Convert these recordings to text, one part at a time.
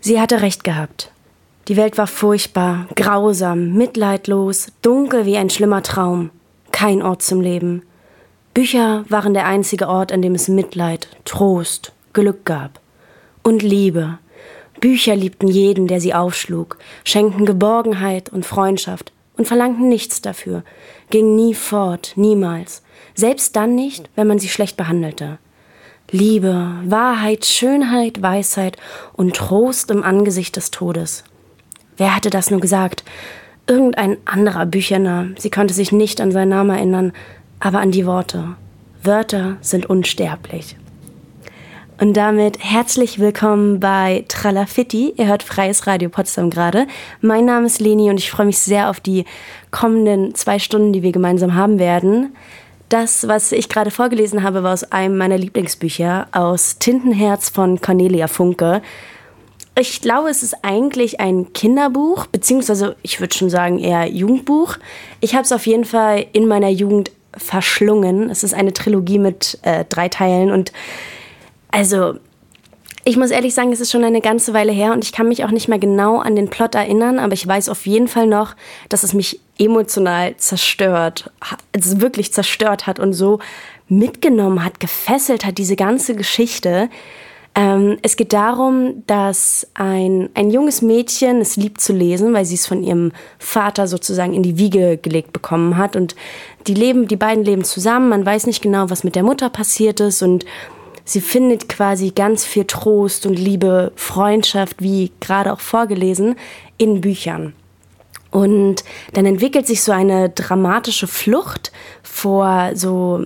Sie hatte recht gehabt. Die Welt war furchtbar, grausam, mitleidlos, dunkel wie ein schlimmer Traum. Kein Ort zum Leben. Bücher waren der einzige Ort, an dem es Mitleid, Trost, Glück gab. Und Liebe. Bücher liebten jeden, der sie aufschlug, schenkten Geborgenheit und Freundschaft und verlangten nichts dafür, gingen nie fort, niemals, selbst dann nicht, wenn man sie schlecht behandelte. Liebe, Wahrheit, Schönheit, Weisheit und Trost im Angesicht des Todes. Wer hatte das nur gesagt? Irgendein anderer Büchernah. Sie konnte sich nicht an seinen Namen erinnern, aber an die Worte. Wörter sind unsterblich. Und damit herzlich willkommen bei Tralafitti. Ihr hört Freies Radio Potsdam gerade. Mein Name ist Leni und ich freue mich sehr auf die kommenden 2 Stunden, die wir gemeinsam haben werden. Das, was ich gerade vorgelesen habe, war aus einem meiner Lieblingsbücher, aus Tintenherz von Cornelia Funke. Ich glaube, es ist eigentlich ein Kinderbuch, beziehungsweise ich würde schon sagen eher Jugendbuch. Ich habe es auf jeden Fall in meiner Jugend verschlungen. Es ist eine Trilogie mit 3 Teilen und also ich muss ehrlich sagen, es ist schon eine ganze Weile her und ich kann mich auch nicht mehr genau an den Plot erinnern, aber ich weiß auf jeden Fall noch, dass es mich emotional zerstört, also wirklich zerstört hat und so mitgenommen hat, gefesselt hat, diese ganze Geschichte. Es geht darum, dass ein junges Mädchen es liebt zu lesen, weil sie es von ihrem Vater sozusagen in die Wiege gelegt bekommen hat. Und die beiden leben zusammen, man weiß nicht genau, was mit der Mutter passiert ist und sie findet quasi ganz viel Trost und Liebe, Freundschaft, wie gerade auch vorgelesen, in Büchern. Und dann entwickelt sich so eine dramatische Flucht vor so,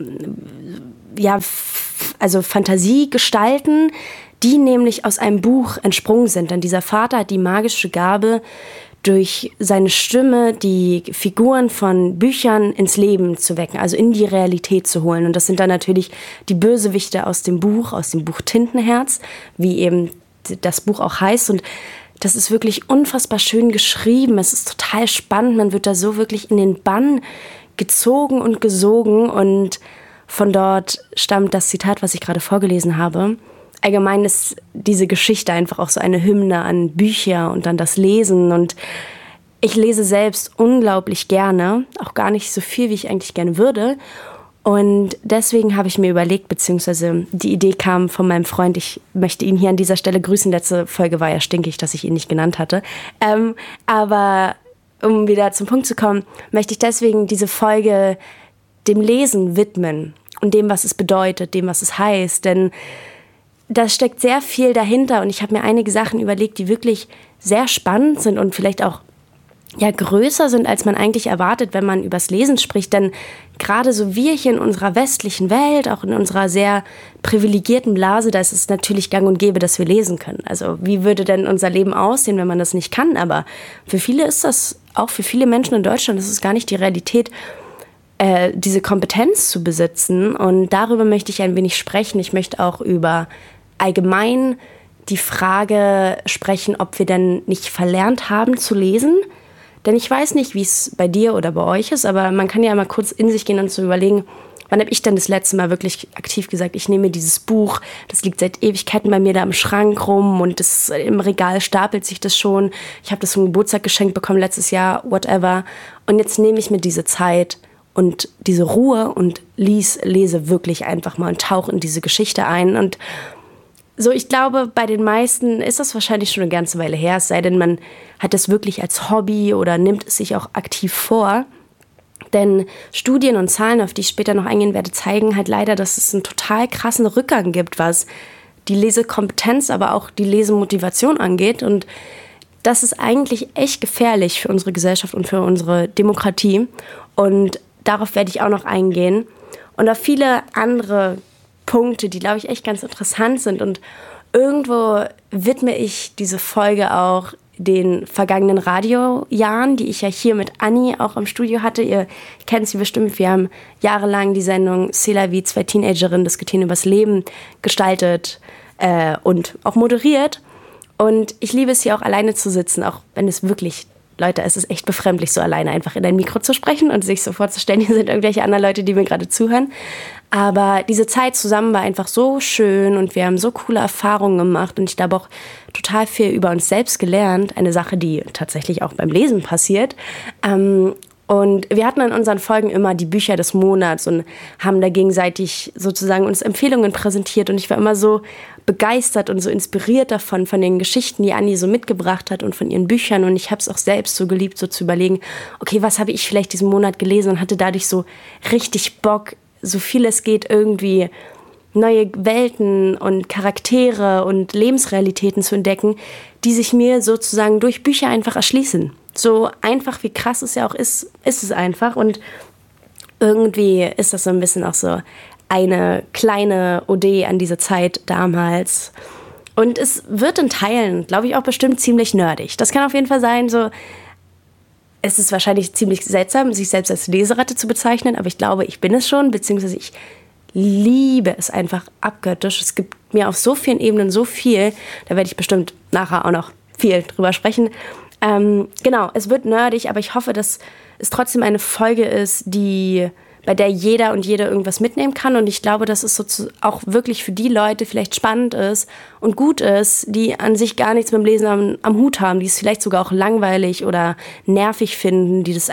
also Fantasiegestalten, die nämlich aus einem Buch entsprungen sind. Denn dieser Vater hat die magische Gabe, durch seine Stimme die Figuren von Büchern ins Leben zu wecken, also in die Realität zu holen. Und das sind dann natürlich die Bösewichte aus dem Buch Tintenherz, wie eben das Buch auch heißt. Und das ist wirklich unfassbar schön geschrieben. Es ist total spannend. Man wird da so wirklich in den Bann gezogen und gesogen. Und von dort stammt das Zitat, was ich gerade vorgelesen habe. Allgemein ist diese Geschichte einfach auch so eine Hymne an Bücher und an das Lesen. Und ich lese selbst unglaublich gerne, auch gar nicht so viel, wie ich eigentlich gerne würde. Und deswegen habe ich mir überlegt, beziehungsweise die Idee kam von meinem Freund, ich möchte ihn hier an dieser Stelle grüßen. Letzte Folge war ja stinkig, dass ich ihn nicht genannt hatte. Aber um wieder zum Punkt zu kommen, möchte ich deswegen diese Folge dem Lesen widmen und dem, was es bedeutet, dem, was es heißt. Denn da steckt sehr viel dahinter und ich habe mir einige Sachen überlegt, die wirklich sehr spannend sind und vielleicht auch größer sind, als man eigentlich erwartet, wenn man übers Lesen spricht. Denn gerade so wir hier in unserer westlichen Welt, auch in unserer sehr privilegierten Blase, da ist es natürlich gang und gäbe, dass wir lesen können. Also wie würde denn unser Leben aussehen, wenn man das nicht kann? Aber für viele ist das, auch für viele Menschen in Deutschland, das ist gar nicht die Realität, diese Kompetenz zu besitzen. Und darüber möchte ich ein wenig sprechen. Ich möchte auch über allgemein die Frage sprechen, ob wir denn nicht verlernt haben zu lesen. Denn ich weiß nicht, wie es bei dir oder bei euch ist, aber man kann ja mal kurz in sich gehen und so überlegen, wann habe ich denn das letzte Mal wirklich aktiv gesagt, ich nehme dieses Buch, das liegt seit Ewigkeiten bei mir da im Schrank rum und im Regal stapelt sich das schon. Ich habe das zum Geburtstag geschenkt bekommen letztes Jahr, whatever. Und jetzt nehme ich mir diese Zeit und diese Ruhe und lese wirklich einfach mal und tauche in diese Geschichte ein. Und so, ich glaube, bei den meisten ist das wahrscheinlich schon eine ganze Weile her, es sei denn, man hat das wirklich als Hobby oder nimmt es sich auch aktiv vor. Denn Studien und Zahlen, auf die ich später noch eingehen werde, zeigen halt leider, dass es einen total krassen Rückgang gibt, was die Lesekompetenz, aber auch die Lesemotivation angeht. Und das ist eigentlich echt gefährlich für unsere Gesellschaft und für unsere Demokratie. Und darauf werde ich auch noch eingehen. Und auf viele andere Punkte, die, glaube ich, echt ganz interessant sind. Und irgendwo widme ich diese Folge auch den vergangenen Radiojahren, die ich ja hier mit Anni auch im Studio hatte. Ihr kennt sie bestimmt. Wir haben jahrelang die Sendung C'est la vie, 2 Teenagerinnen diskutieren übers Leben gestaltet und auch moderiert. Und ich liebe es, hier auch alleine zu sitzen, auch wenn es wirklich Leute, es ist echt befremdlich, so alleine einfach in ein Mikro zu sprechen und sich so vorzustellen, hier sind irgendwelche anderen Leute, die mir gerade zuhören. Aber diese Zeit zusammen war einfach so schön und wir haben so coole Erfahrungen gemacht und ich glaube auch total viel über uns selbst gelernt. Eine Sache, die tatsächlich auch beim Lesen passiert. Und wir hatten in unseren Folgen immer die Bücher des Monats und haben da gegenseitig sozusagen uns Empfehlungen präsentiert. Und ich war immer so begeistert und so inspiriert davon, von den Geschichten, die Anni so mitgebracht hat und von ihren Büchern. Und ich habe es auch selbst so geliebt, so zu überlegen, okay, was habe ich vielleicht diesen Monat gelesen und hatte dadurch so richtig Bock, so viel es geht, irgendwie neue Welten und Charaktere und Lebensrealitäten zu entdecken, die sich mir sozusagen durch Bücher einfach erschließen. So einfach wie krass es ja auch ist, ist es einfach. Und irgendwie ist das so ein bisschen auch so eine kleine Ode an diese Zeit damals. Und es wird in Teilen, glaube ich, auch bestimmt ziemlich nerdig. Das kann auf jeden Fall sein, so. Es ist wahrscheinlich ziemlich seltsam, sich selbst als Leseratte zu bezeichnen, aber ich glaube, ich bin es schon, beziehungsweise ich liebe es einfach abgöttisch. Es gibt mir auf so vielen Ebenen so viel, da werde ich bestimmt nachher auch noch viel drüber sprechen. Genau, es wird nerdig, aber ich hoffe, dass es trotzdem eine Folge ist, bei der jeder und jede irgendwas mitnehmen kann. Und ich glaube, dass es auch wirklich für die Leute vielleicht spannend ist und gut ist, die an sich gar nichts mit dem Lesen am Hut haben, die es vielleicht sogar auch langweilig oder nervig finden, die das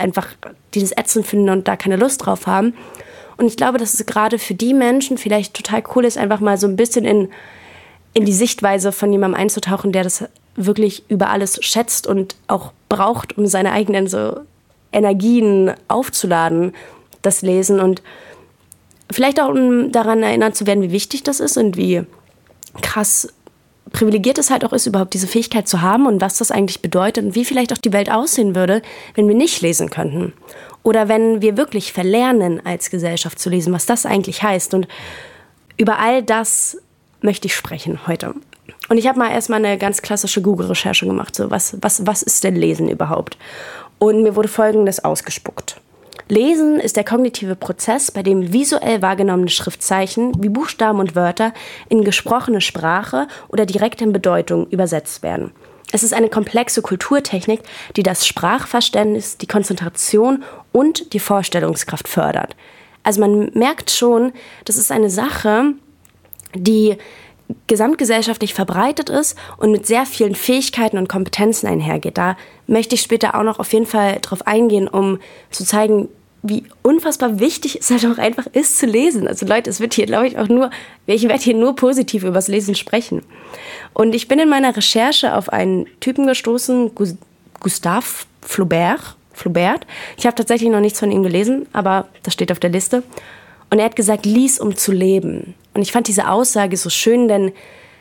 ätzend finden und da keine Lust drauf haben. Und ich glaube, dass es gerade für die Menschen vielleicht total cool ist, einfach mal so ein bisschen in die Sichtweise von jemandem einzutauchen, der das wirklich über alles schätzt und auch braucht, um seine eigenen so Energien aufzuladen, das Lesen. Und vielleicht auch, um daran erinnert zu werden, wie wichtig das ist und wie krass privilegiert es halt auch ist, überhaupt diese Fähigkeit zu haben und was das eigentlich bedeutet und wie vielleicht auch die Welt aussehen würde, wenn wir nicht lesen könnten. Oder wenn wir wirklich verlernen, als Gesellschaft zu lesen, was das eigentlich heißt. Und über all das möchte ich sprechen heute. Und ich habe mal erstmal eine ganz klassische Google-Recherche gemacht. So, was ist denn Lesen überhaupt? Und mir wurde Folgendes ausgespuckt. Lesen ist der kognitive Prozess, bei dem visuell wahrgenommene Schriftzeichen wie Buchstaben und Wörter in gesprochene Sprache oder direkt in Bedeutung übersetzt werden. Es ist eine komplexe Kulturtechnik, die das Sprachverständnis, die Konzentration und die Vorstellungskraft fördert. Also man merkt schon, das ist eine Sache, die gesamtgesellschaftlich verbreitet ist und mit sehr vielen Fähigkeiten und Kompetenzen einhergeht. Da möchte ich später auch noch auf jeden Fall drauf eingehen, um zu zeigen, wie unfassbar wichtig es halt auch einfach ist zu lesen. Also Leute, es wird hier, glaube ich, ich werde hier nur positiv über das Lesen sprechen. Und ich bin in meiner Recherche auf einen Typen gestoßen, Gustave Flaubert. Ich habe tatsächlich noch nichts von ihm gelesen, aber das steht auf der Liste. Und er hat gesagt, lies, um zu leben. Und ich fand diese Aussage so schön, denn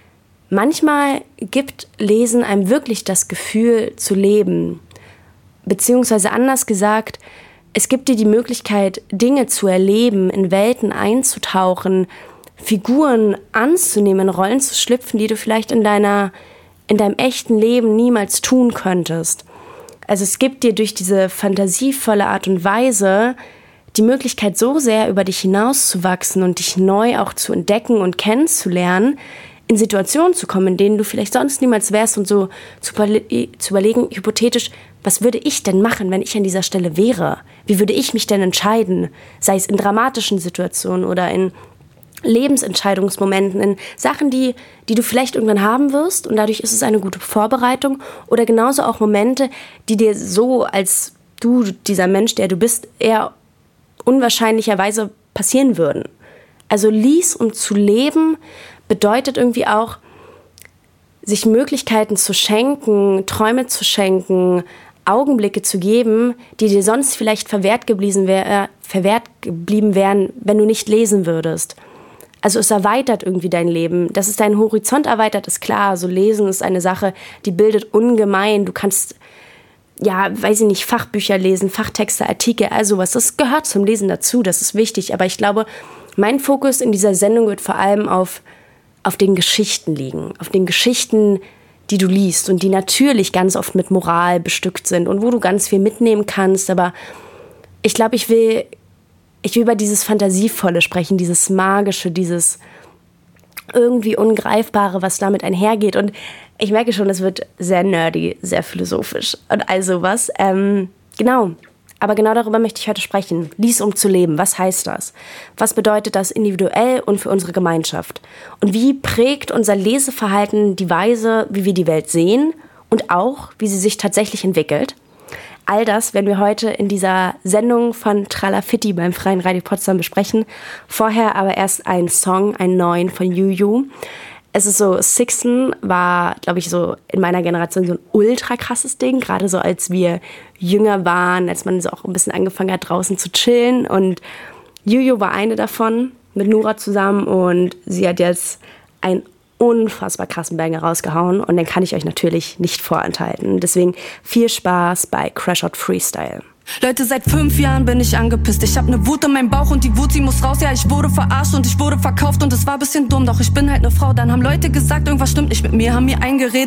manchmal gibt Lesen einem wirklich das Gefühl zu leben. Beziehungsweise anders gesagt, es gibt dir die Möglichkeit, Dinge zu erleben, in Welten einzutauchen, Figuren anzunehmen, Rollen zu schlüpfen, die du vielleicht in deinem echten Leben niemals tun könntest. Also es gibt dir durch diese fantasievolle Art und Weise die Möglichkeit, so sehr über dich hinauszuwachsen und dich neu auch zu entdecken und kennenzulernen, in Situationen zu kommen, in denen du vielleicht sonst niemals wärst und so zu überlegen, hypothetisch, was würde ich denn machen, wenn ich an dieser Stelle wäre? Wie würde ich mich denn entscheiden? Sei es in dramatischen Situationen oder in Lebensentscheidungsmomenten, in Sachen, die du vielleicht irgendwann haben wirst und dadurch ist es eine gute Vorbereitung oder genauso auch Momente, die dir so als du, dieser Mensch, der du bist, eher unwahrscheinlicherweise passieren würden. Also lies, um zu leben, bedeutet irgendwie auch, sich Möglichkeiten zu schenken, Träume zu schenken, Augenblicke zu geben, die dir sonst vielleicht verwehrt geblieben wären, wenn du nicht lesen würdest. Also es erweitert irgendwie dein Leben. Dass es deinen Horizont erweitert, ist klar. Also Lesen ist eine Sache, die bildet ungemein. Du kannst, Fachbücher lesen, Fachtexte, Artikel, also was. Das gehört zum Lesen dazu, das ist wichtig. Aber ich glaube, mein Fokus in dieser Sendung wird vor allem auf den Geschichten liegen. Auf den Geschichten, die du liest und die natürlich ganz oft mit Moral bestückt sind und wo du ganz viel mitnehmen kannst. Aber ich glaube, ich will über dieses Fantasievolle sprechen, dieses Magische, dieses irgendwie Ungreifbare, was damit einhergeht. Und ich merke schon, es wird sehr nerdy, sehr philosophisch und all sowas. Genau. Aber genau darüber möchte ich heute sprechen. Lies, um zu leben. Was heißt das? Was bedeutet das individuell und für unsere Gemeinschaft? Und wie prägt unser Leseverhalten die Weise, wie wir die Welt sehen und auch, wie sie sich tatsächlich entwickelt? All das werden wir heute in dieser Sendung von Tralafitti beim Freien Radio Potsdam besprechen. Vorher aber erst einen Song, einen neuen von Juju. Es ist so, Sixten war, glaube ich, so in meiner Generation so ein ultra krasses Ding. Gerade so, als wir jünger waren, als man so auch ein bisschen angefangen hat, draußen zu chillen. Und Juju war eine davon, mit Nura zusammen. Und sie hat jetzt einen unfassbar krassen Banger rausgehauen und den kann ich euch natürlich nicht vorenthalten. Deswegen viel Spaß bei Crash Out Freestyle. Leute, seit 5 Jahren bin ich angepisst. Ich hab ne Wut in meinem Bauch und die Wut, sie muss raus. Ja, ich wurde verarscht und ich wurde verkauft und es war ein bisschen dumm. Doch ich bin halt ne Frau. Dann haben Leute gesagt, irgendwas stimmt nicht mit mir, haben mir eingeredet,